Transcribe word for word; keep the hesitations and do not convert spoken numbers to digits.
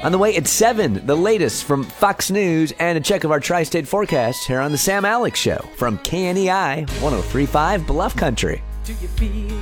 On the way at seven, the latest from Fox News and a check of our tri-state forecast here on The Sam Alex Show from K N E I one oh three point five Bluff Country.